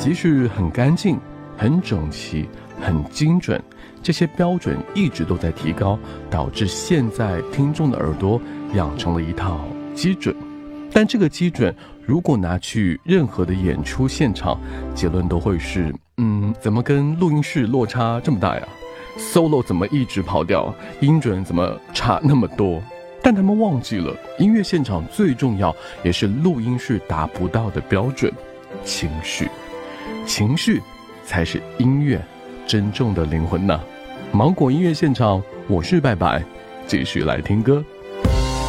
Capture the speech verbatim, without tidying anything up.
即使很干净、很整齐、很精准，这些标准一直都在提高，导致现在听众的耳朵养成了一套基准。但这个基准如果拿去任何的演出现场，结论都会是嗯，怎么跟录音室落差这么大呀？ solo 怎么一直跑调，音准怎么差那么多？但他们忘记了，音乐现场最重要也是录音室达不到的标准，情绪。情绪才是音乐真正的灵魂呐。芒果音乐现场，我是拜拜，继续来听歌。